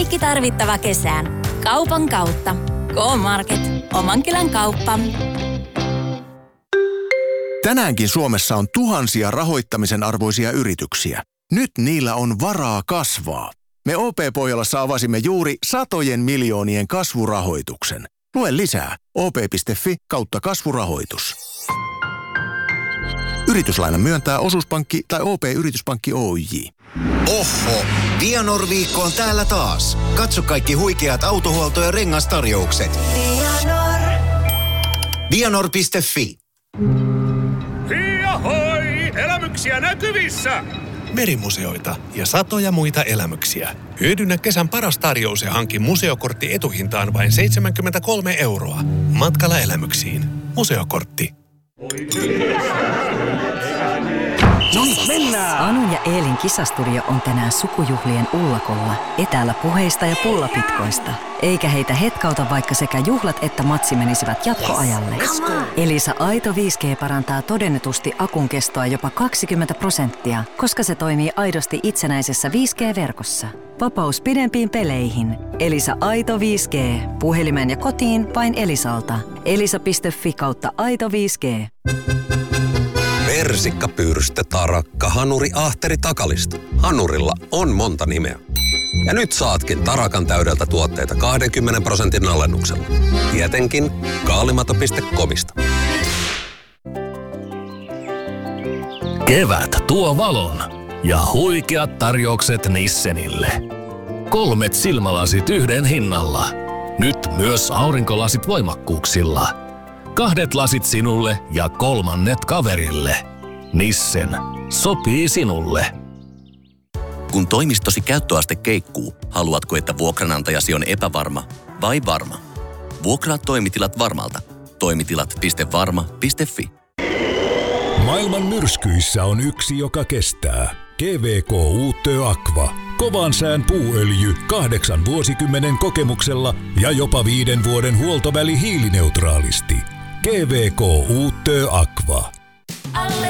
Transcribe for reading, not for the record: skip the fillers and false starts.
Kaikki tarvittava kesään. Kaupan kautta. K-Market. Oman kylän kauppa. Tänäänkin Suomessa on tuhansia rahoittamisen arvoisia yrityksiä. Nyt niillä on varaa kasvaa. Me OP-Pohjolassa avasimme juuri satojen miljoonien kasvurahoituksen. Lue lisää op.fi/kasvurahoitus. Yrityslainan myöntää Osuuspankki tai OP-yrityspankki Oyj. Oho! Vianor-viikko on täällä taas. Katso kaikki huikeat autohuolto- ja rengastarjoukset. Vianor.fi. Hiahoi! Elämyksiä näkyvissä! Merimuseoita ja satoja muita elämyksiä. Hyödynnä kesän paras tarjous ja hanki museokortti etuhintaan vain 73 €. Matkalla elämyksiin. Museokortti. No niin, mennään! Anun ja Eelin kisastudio on tänään sukujuhlien ullakolla, etäällä puheista ja pullapitkoista. Eikä heitä hetkauta, vaikka sekä juhlat että matsi menisivät jatkoajalle. Elisa Aito 5G parantaa todennetusti akun kestoa jopa 20%, koska se toimii aidosti itsenäisessä 5G-verkossa. Vapaus pidempiin peleihin. Elisa Aito 5G. Puhelimeen ja kotiin vain Elisalta. elisa.fi/Aito 5G. Persikka, pyrstö, tarakka, hanuri, ahteri, takalista. Hanurilla on monta nimeä. Ja nyt saatkin Tarakan täydeltä tuotteita 20% alennuksella. Tietenkin kaalimato.comista. Kevät tuo valon ja huikeat tarjoukset Nissenille. 3 silmälasit yhden hinnalla. Nyt myös aurinkolasit voimakkuuksilla. 2 lasit sinulle ja 3 kaverille. Nissen. Sopii sinulle. Kun toimistosi käyttöaste keikkuu, haluatko, että vuokranantajasi on epävarma vai varma? Vuokraa toimitilat varmalta. Toimitilat.varma.fi. Maailman myrskyissä on yksi, joka kestää. GVK Uutö Aqua. Kovan sään puuöljy 8 vuosikymmenen kokemuksella ja jopa 5 vuoden huoltoväli hiilineutraalisti. GVK Uutö Aqua. Alle